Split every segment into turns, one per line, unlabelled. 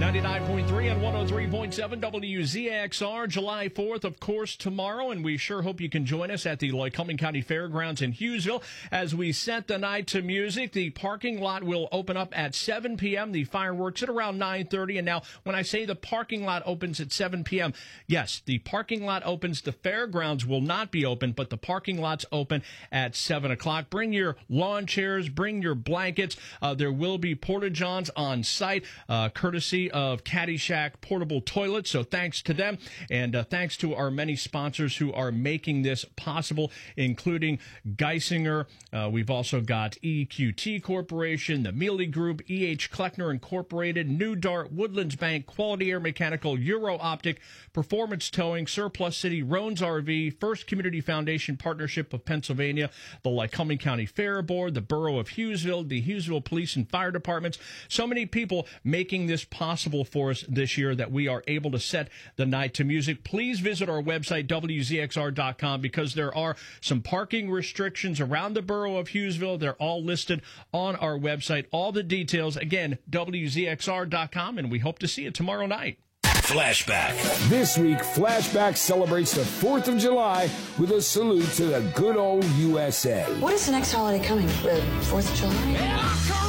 99.3 and 103.7 WZXR, July 4th, of course, tomorrow. And we sure hope you can join us at the Lycoming County Fairgrounds in Hughesville as we set the night to music. The parking lot will open up at 7 p.m., the fireworks at around 9:30. And now, when I say the parking lot opens at 7 p.m., yes, the parking lot opens. The fairgrounds will not be open, but the parking lot's open at 7 o'clock. Bring your lawn chairs, bring your blankets. There will be porta-johns on site, courtesy of Caddyshack Portable Toilets. So thanks to them, and thanks to our many sponsors who are making this possible, including Geisinger. We've also got EQT Corporation, the Mealy Group, E.H. Kleckner Incorporated, New Dart, Woodlands Bank, Quality Air Mechanical, Euro Optic, Performance Towing, Surplus City, Roans RV, First Community Foundation Partnership of Pennsylvania, the Lycoming County Fair Board, the Borough of Hughesville, the Hughesville Police and Fire Departments. So many people making this possible for us this year that we are able to set the night to music. Please visit our website, WZXR.com, because there are some parking restrictions around the borough of Hughesville. They're all listed on our website. All the details, again, WZXR.com, and we hope to see you tomorrow night.
Flashback.
This week, Flashback celebrates the 4th of July with a salute to the good old USA.
What is the next holiday coming? The 4th of July?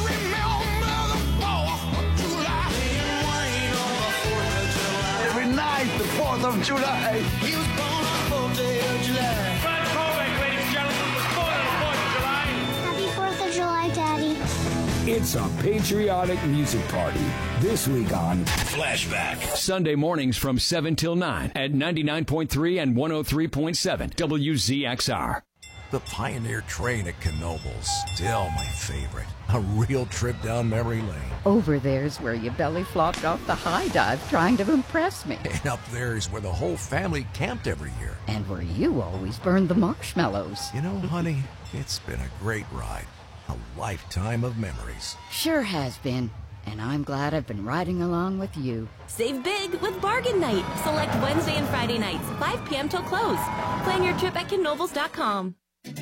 The 4th of July.
He was born on the 4th of July.
Fred Kovac, ladies and gentlemen, was born on the 4th of July.
Happy 4th of July, Daddy.
It's a patriotic music party this week on
Flashback.
Sunday mornings from 7 till 9 at 99.3 and 103.7 WZXR.
The Pioneer train at Knoebels, still my favorite. A real trip down memory lane.
Over there's where you belly flopped off the high dive trying to impress me.
And up there's where the whole family camped every year.
And where you always burned the marshmallows.
You know, honey, it's been a great ride. A lifetime of memories.
Sure has been. And I'm glad I've been riding along with you.
Save big with Bargain Night. Select Wednesday and Friday nights, 5 p.m. till close. Plan your trip at Knoebels.com.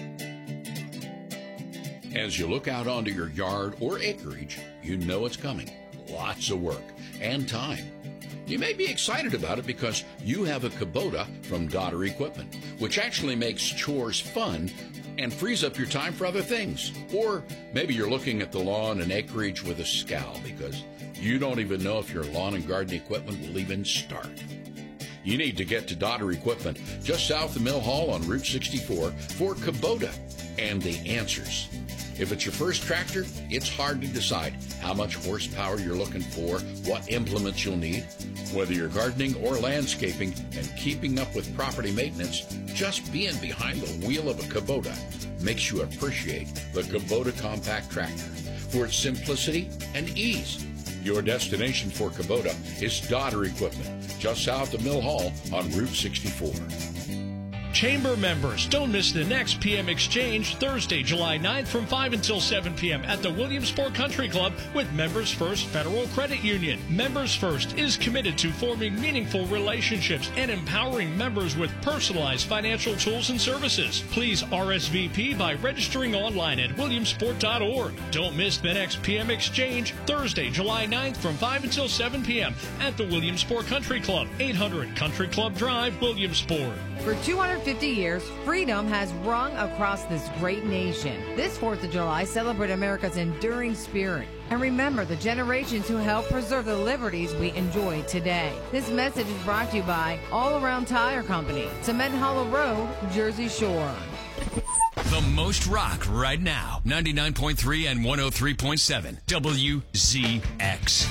As you look out onto your yard or acreage, you know it's coming. Lots of work and time. You may be excited about it because you have a Kubota from Dodder Equipment, which actually makes chores fun and frees up your time for other things. Or maybe you're looking at the lawn and acreage with a scowl because you don't even know if your lawn and garden equipment will even start. You need to get to Dodder Equipment just south of Mill Hall on Route 64 for Kubota and the answers. If it's your first tractor, it's hard to decide how much horsepower you're looking for, what implements you'll need. Whether you're gardening or landscaping and keeping up with property maintenance, just being behind the wheel of a Kubota makes you appreciate the Kubota Compact Tractor for its simplicity and ease. Your destination for Kubota is Dodder Equipment, just south of Mill Hall on Route 64.
Chamber members, don't miss the next PM Exchange Thursday, July 9th from 5 until 7 p.m. at the Williamsport Country Club with Members First Federal Credit Union. Members First is committed to forming meaningful relationships and empowering members with personalized financial tools and services. Please RSVP by registering online at williamsport.org. Don't miss the next PM Exchange Thursday, July 9th from 5 until 7 p.m. at the Williamsport Country Club, 800 Country Club Drive, Williamsport.
For 250 years, freedom has rung across this great nation. This 4th of July, celebrate America's enduring spirit. And remember the generations who helped preserve the liberties we enjoy today. This message is brought to you by All Around Tire Company, Cement Hollow Road, Jersey Shore.
The most rock right now, 99.3 and 103.7 WZX.